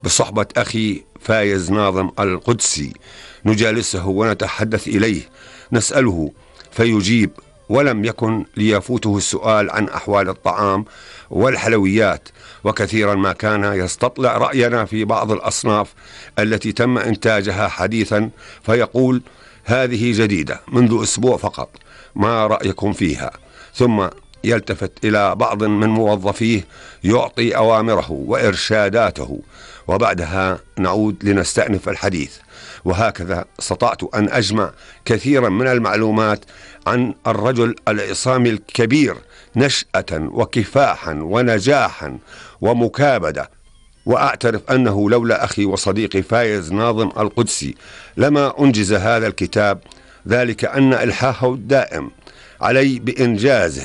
بصحبة أخي فايز ناظم القدسي، نجالسه ونتحدث إليه، نسأله فيجيب، ولم يكن ليفوته السؤال عن أحوال الطعام والحلويات، وكثيرا ما كان يستطلع رأينا في بعض الأصناف التي تم إنتاجها حديثا، فيقول: هذه جديدة منذ أسبوع فقط، ما رأيكم فيها؟ ثم يلتفت إلى بعض من موظفيه يعطي أوامره وإرشاداته، وبعدها نعود لنستأنف الحديث. وهكذا استطعت أن أجمع كثيرا من المعلومات عن الرجل العصامي الكبير نشأة وكفاحا ونجاحا ومكابدة. وأعترف أنه لولا أخي وصديقي فايز ناظم القدسي لما أنجز هذا الكتاب، ذلك أن إلحاحه الدائم علي بإنجازه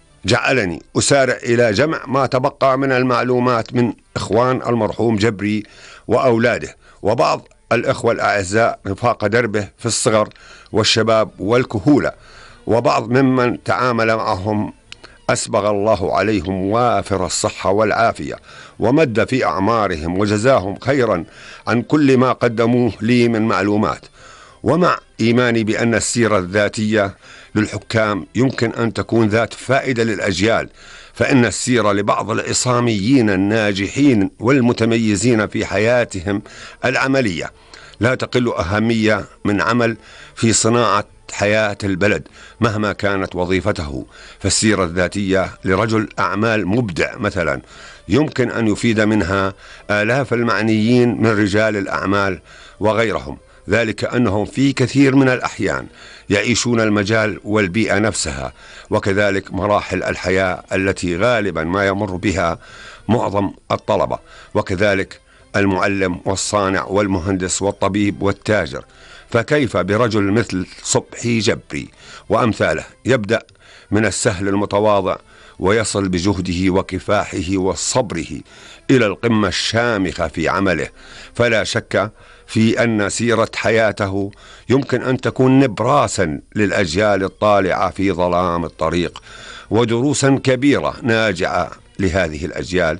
جعلني أسارع إلى جمع ما تبقى من المعلومات من إخوان المرحوم جبري وأولاده وبعض الإخوة الأعزاء رفاق دربه في الصغر والشباب والكهولة، وبعض ممن تعامل معهم أسبغ الله عليهم وافر الصحة والعافية ومد في أعمارهم وجزاهم خيرا عن كل ما قدموه لي من معلومات. ومع إيماني بأن السيرة الذاتية للحكام يمكن أن تكون ذات فائدة للأجيال، فإن السيرة لبعض العصاميين الناجحين والمتميزين في حياتهم العملية لا تقل أهمية من عمل في صناعة حياة البلد مهما كانت وظيفته. فالسيرة الذاتية لرجل أعمال مبدع مثلا يمكن أن يفيد منها آلاف المعنيين من رجال الأعمال وغيرهم، ذلك أنهم في كثير من الأحيان يعيشون المجال والبيئة نفسها، وكذلك مراحل الحياة التي غالبا ما يمر بها معظم الطلبة، وكذلك المعلم والصانع والمهندس والطبيب والتاجر. فكيف برجل مثل صبحي جبري وأمثاله يبدأ من السهل المتواضع ويصل بجهده وكفاحه وصبره إلى القمة الشامخة في عمله؟ فلا شك في أن سيرة حياته يمكن أن تكون نبراسا للأجيال الطالعة في ظلام الطريق، ودروسا كبيرة ناجعة لهذه الأجيال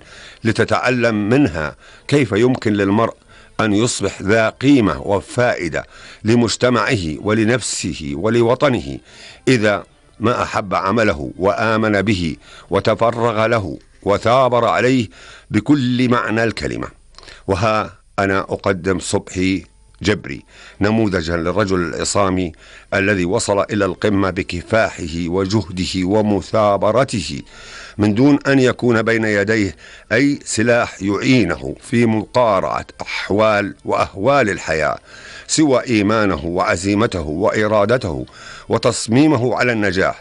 لتتعلم منها كيف يمكن للمرء أن يصبح ذا قيمة وفائدة لمجتمعه ولنفسه ولوطنه إذا ما أحب عمله وآمن به وتفرغ له وثابر عليه بكل معنى الكلمة. وها أنا أقدم صبحي جبري نموذجا للرجل العصامي الذي وصل إلى القمة بكفاحه وجهده ومثابرته من دون أن يكون بين يديه أي سلاح يعينه في مقارعة أحوال وأهوال الحياة سوى إيمانه وعزيمته وإرادته وتصميمه على النجاح،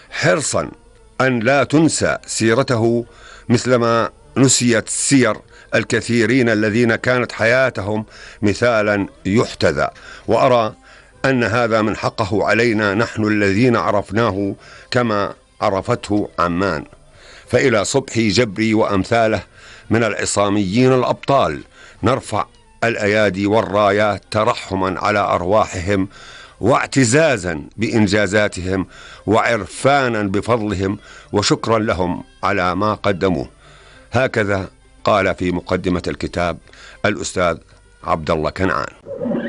حرصا أن لا تنسى سيرته مثلما نسيت سير الكثيرين الذين كانت حياتهم مثالا يحتذى. وأرى أن هذا من حقه علينا نحن الذين عرفناه كما عرفته عمان. فإلى صبحي جبري وأمثاله من العصاميين الأبطال نرفع الأيادي والرايات ترحما على أرواحهم واعتزازا بإنجازاتهم وعرفانا بفضلهم وشكرا لهم على ما قدموه. هكذا قال في مقدمة الكتاب الأستاذ عبد الله كنعان.